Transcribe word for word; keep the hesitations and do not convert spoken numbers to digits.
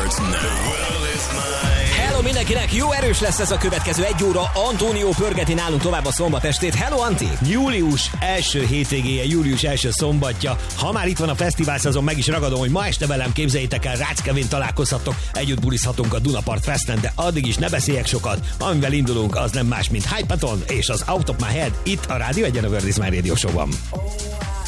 starts now. Hello mindenkinek, jó erős lesz ez a következő egy óra. Antónió pörgeti nálunk tovább a szombatestét. Hello, Anti! Július első hétvégéje, július első szombatja. Ha már itt van a fesztivál szezon, meg is ragadom, hogy ma este velem, képzeljétek el, Rácz Kevin találkozhattok, együtt bulizhatunk a Dunapart Festen, de addig is ne beszéljek sokat. Amivel indulunk, az nem más, mint Hypaton és az Out of My Head itt a Rádió Egyen a World is My Radio Show-ban.